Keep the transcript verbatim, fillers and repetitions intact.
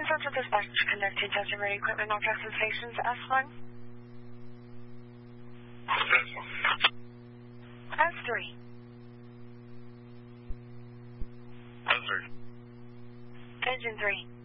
Central Dispatch connected to ready equipment objects and stations S one. S three. S three. Engine three.